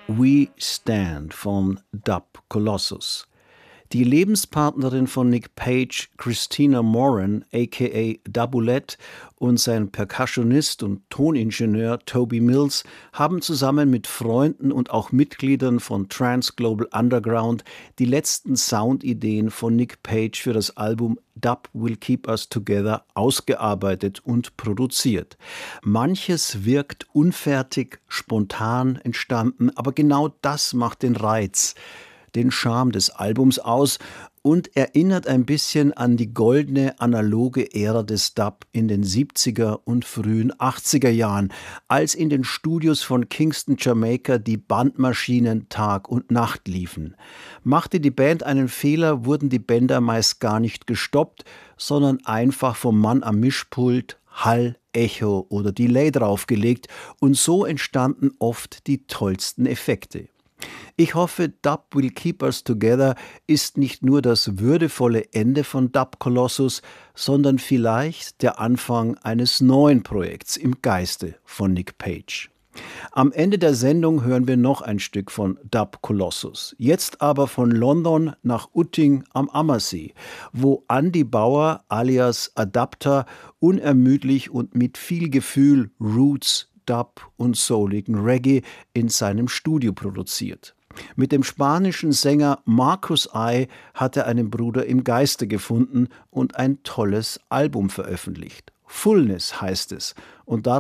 We Stand von Dub Colossus. Die Lebenspartnerin von Nick Page, Christina Moran, a.k.a. Dubulette, und sein Percussionist und Toningenieur Toby Mills haben zusammen mit Freunden und auch Mitgliedern von Trans Global Underground die letzten Soundideen von Nick Page für das Album Dub Will Keep Us Together ausgearbeitet und produziert. Manches wirkt unfertig, spontan entstanden, aber genau das macht den Reiz, den Charme des Albums aus und erinnert ein bisschen an die goldene analoge Ära des Dub in den 70er und frühen 80er Jahren, als in den Studios von Kingston, Jamaika die Bandmaschinen Tag und Nacht liefen. Machte die Band einen Fehler, wurden die Bänder meist gar nicht gestoppt, sondern einfach vom Mann am Mischpult Hall, Echo oder Delay draufgelegt und so entstanden oft die tollsten Effekte. Ich hoffe, Dub Will Keep Us Together ist nicht nur das würdevolle Ende von Dub Colossus, sondern vielleicht der Anfang eines neuen Projekts im Geiste von Nick Page. Am Ende der Sendung hören wir noch ein Stück von Dub Colossus. Jetzt aber von London nach Utting am Ammersee, wo Andy Bauer alias Adapter unermüdlich und mit viel Gefühl Roots, Dub und souligen Reggae in seinem Studio produziert. Mit dem spanischen Sänger Marcus I hat er einen Bruder im Geiste gefunden und ein tolles Album veröffentlicht. Fullness heißt es und